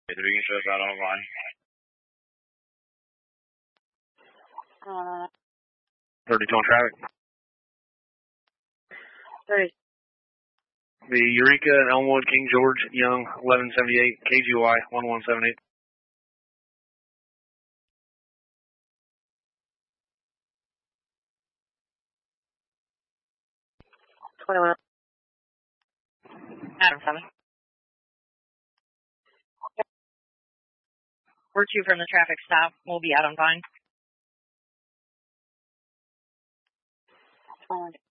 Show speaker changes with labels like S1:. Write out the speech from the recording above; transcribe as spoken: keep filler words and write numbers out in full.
S1: Three shows out on line.
S2: Uh,
S1: thirty-two on traffic.
S2: thirty.
S1: The Eureka and Elmwood, King George, Young, eleven seventy-eight, K G Y, one one seven eight.
S2: twenty-one. Adam seven. We're two from the traffic stop. We'll be out on Vine. twenty-one.